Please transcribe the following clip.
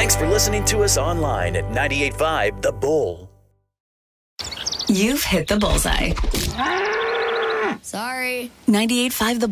Thanks for listening to us online at 98.5 The Bull. You've hit the bullseye. Sorry. 98.5 The